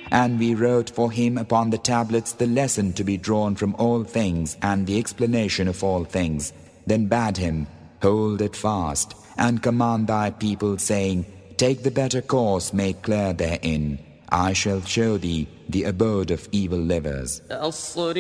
And we wrote for him upon the tablets the lesson to be drawn from all things and the explanation of all things. Then bade him, hold it fast, and command thy people, saying, take the better course made clear therein. I shall show thee the abode of evil livers.